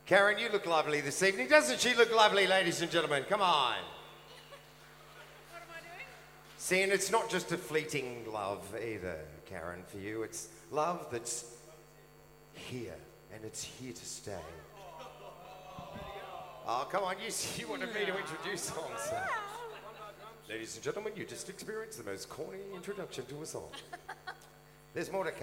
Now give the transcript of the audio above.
Karen, you look lovely this evening. Doesn't she look lovely, ladies and gentlemen? Come on. What am I doing? See, and it's not just a fleeting love either, Karen, for you. It's love that's here, and it's here to stay. Oh, come on, you wanted me to introduce songs. Ladies and gentlemen, you just experienced the most corny introduction to a song. There's more to come.